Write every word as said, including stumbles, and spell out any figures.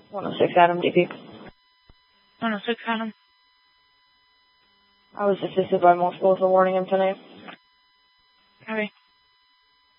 one oh six Adam, D P. one oh six Adam. I was assisted by multiple with a warning in ten A. Okay.